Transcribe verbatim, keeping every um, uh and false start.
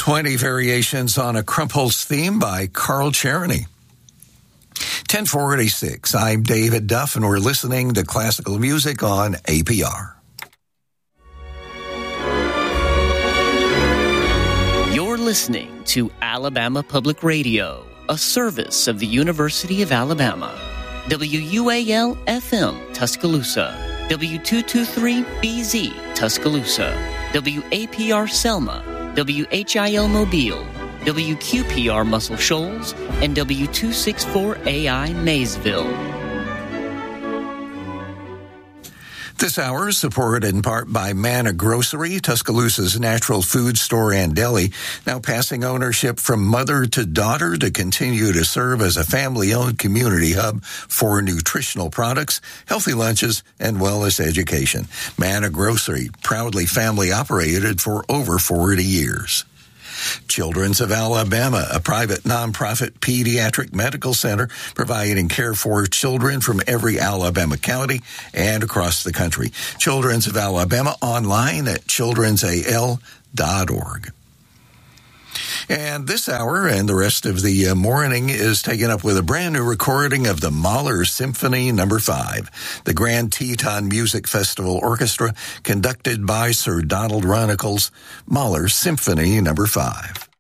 twenty variations on a Crumples theme by Carl Cherny. ten forty-six, I'm David Duff, and we're listening to classical music on A P R. You're listening to Alabama Public Radio, a service of the University of Alabama. W U A L F M, Tuscaloosa. W two twenty-three B Z, Tuscaloosa. W A P R Selma. W H I L Mobile. W Q P R Muscle Shoals. And W two sixty-four A I Maysville. This hour is supported in part by Manna Grocery, Tuscaloosa's natural food store and deli, now passing ownership from mother to daughter to continue to serve as a family-owned community hub for nutritional products, healthy lunches, and wellness education. Manna Grocery, proudly family-operated for over forty years. Children's of Alabama, a private nonprofit pediatric medical center providing care for children from every Alabama county and across the country. Children's of Alabama online at children's a l dot org. And this hour and the rest of the morning is taken up with a brand new recording of the Mahler Symphony Number five, the Grand Teton Music Festival Orchestra, conducted by Sir Donald Runnicles, Mahler Symphony Number five.